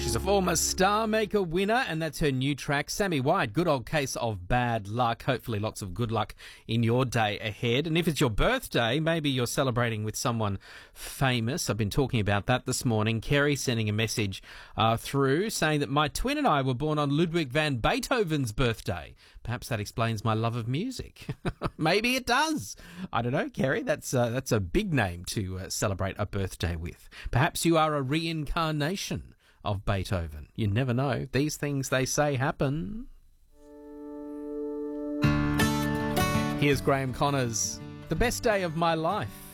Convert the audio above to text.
She's a former Star Maker winner, and that's her new track, Sammy White, Good Old Case of Bad Luck. Hopefully lots of good luck in your day ahead. And if it's your birthday, maybe you're celebrating with someone famous. I've been talking about that this morning. Kerry sending a message through saying that my twin and I were born on Ludwig van Beethoven's birthday. Perhaps that explains my love of music. Maybe it does. I don't know, Kerry. That's a big name to celebrate a birthday with. Perhaps you are a reincarnation of Beethoven. You never know. These things, they say, happen. Here's Graham Connors, The Best Day of My Life.